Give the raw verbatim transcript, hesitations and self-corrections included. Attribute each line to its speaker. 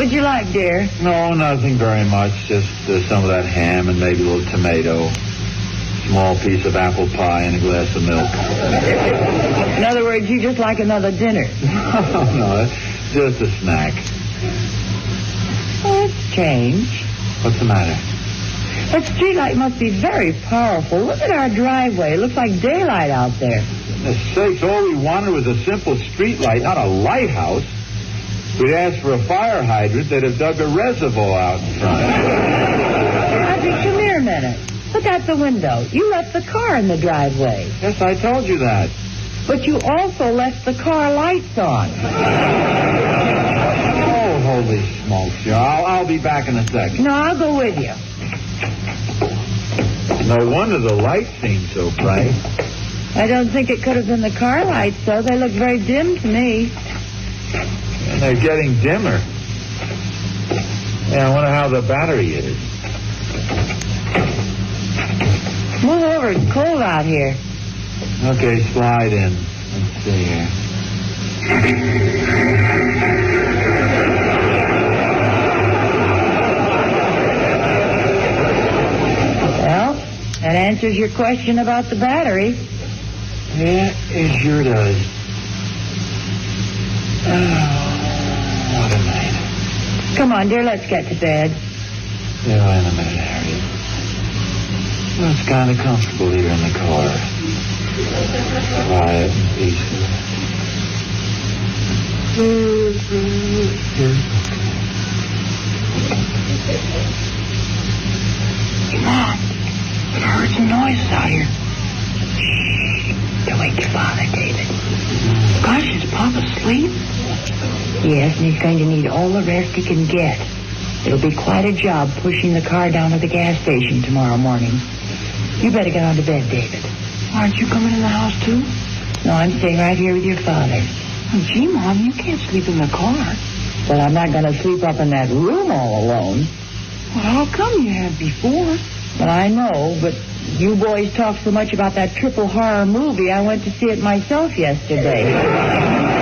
Speaker 1: would you like, dear?
Speaker 2: No, nothing very much. Just uh, some of that ham and maybe a little tomato. Small piece of apple pie and a glass of milk.
Speaker 1: In other words, you just like another dinner.
Speaker 2: No, no, just a snack.
Speaker 1: Oh, that's strange.
Speaker 2: What's the matter?
Speaker 1: That streetlight must be very powerful. Look at our driveway. It looks like daylight out there.
Speaker 2: For sakes, all we wanted was a simple streetlight, not a lighthouse. If we'd asked for a fire hydrant, they'd have dug a reservoir out in front.
Speaker 1: Patrick, come here a minute. Look out the window. You left the car in the driveway.
Speaker 2: Yes, I told you that.
Speaker 1: But you also left the car lights on.
Speaker 2: Oh, holy smokes. I'll, I'll be back in a second.
Speaker 1: No, I'll go with you.
Speaker 2: No wonder the lights seem so bright.
Speaker 1: I don't think it could have been the car lights, though. They look very dim to me.
Speaker 2: And they're getting dimmer. Yeah, I wonder how the battery is.
Speaker 1: Move over. It's cold out here.
Speaker 2: Okay, slide in. Let's see here.
Speaker 1: Well, that answers your question about the battery.
Speaker 2: Yeah, it sure does. Oh, what a night.
Speaker 1: Come on, dear, let's get to bed.
Speaker 2: Yeah, wait a minute, Harriet. Well, it's kind of comfortable here in the car. Quiet and peaceful.
Speaker 1: Mom, I heard some noises out here. Shh. Don't wake your father, David. Gosh, is Pop asleep? Yes, and he's going to need all the rest he can get. It'll be quite a job pushing the car down to the gas station tomorrow morning. You better get on to bed, David.
Speaker 3: Aren't you coming in the house, too?
Speaker 1: No, I'm staying right here with your father.
Speaker 3: Oh, gee, Mom, you can't sleep in the car.
Speaker 1: Well, I'm not going to sleep up in that room all alone.
Speaker 3: Well, how come you have before?
Speaker 1: Well, I know, but you boys talk so much about that triple horror movie, I went to see it myself yesterday.